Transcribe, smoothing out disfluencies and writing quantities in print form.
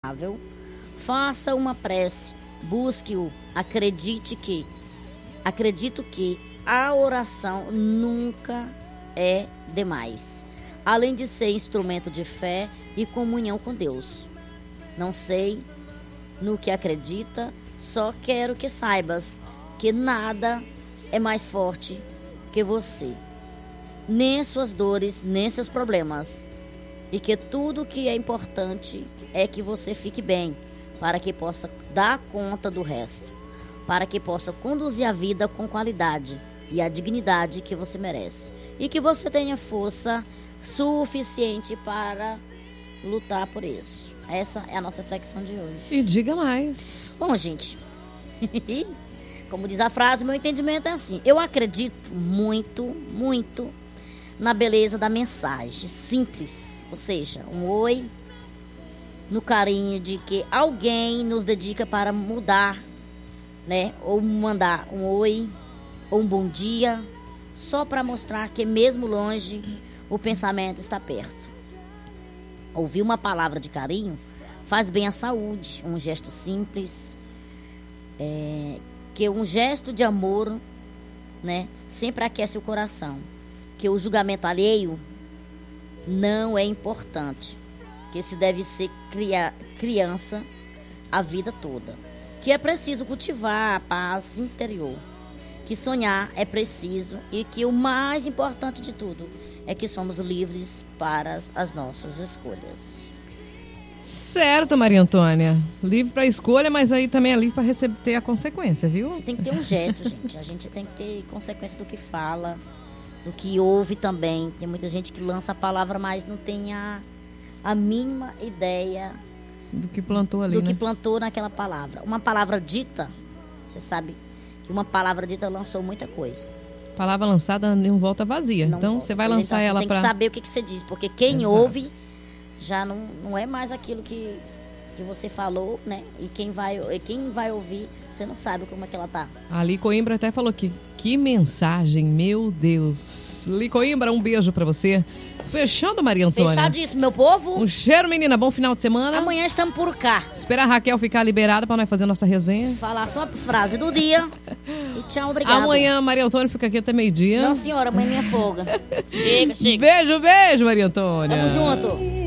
inconfortável, faça uma prece, busque-o, acredito que a oração nunca é demais, além de ser instrumento de fé e comunhão com Deus. Não sei no que acredita, só quero que saibas que nada é mais forte que você, nem suas dores, nem seus problemas, e que tudo que é importante é que você fique bem, para que possa dar conta do resto, para que possa conduzir a vida com qualidade e a dignidade que você merece, e que você tenha força suficiente para lutar por isso. Essa é a nossa reflexão de hoje. E diga mais. Bom, gente, como diz a frase, meu entendimento é assim: eu acredito muito na beleza da mensagem simples, ou seja, um oi, no carinho de que alguém nos dedica para mudar, né? Ou mandar um oi, ou um bom dia, só para mostrar que mesmo longe o pensamento está perto. Ouvir uma palavra de carinho faz bem à saúde, um gesto simples, que um gesto de amor, né, sempre aquece o coração, que o julgamento alheio não é importante, que se deve ser criança a vida toda, que é preciso cultivar a paz interior, que sonhar é preciso e que o mais importante de tudo é que somos livres para as nossas escolhas. Certo, Maria Antônia. Livre para escolha, mas aí também é livre para ter a consequência, viu? Você tem que ter um gesto, gente. A gente tem que ter consequência do que fala, do que ouve também. Tem muita gente que lança a palavra, mas não tem a mínima ideia do que plantou ali, do né? que plantou naquela palavra. Uma palavra dita, você sabe que uma palavra dita lançou muita coisa. Palavra lançada não volta vazia. Não então volta. Você vai lançar então, ela para... Você tem que saber o que você diz, porque quem Exato. ouve já não é mais aquilo que você falou, né? E quem vai ouvir, você não sabe como é que ela tá. A Li Coimbra até falou que mensagem, meu Deus. Li Coimbra, um beijo pra você. Fechando, Maria Antônia. Fechadíssimo, meu povo. Um cheiro, menina. Bom final de semana. Amanhã estamos por cá. Espera a Raquel ficar liberada pra nós fazer nossa resenha. Falar só a frase do dia. E tchau, obrigado. Amanhã, Maria Antônia fica aqui até meio-dia. Não, senhora, amanhã é minha folga. Chega. Beijo, Maria Antônia. Tamo junto.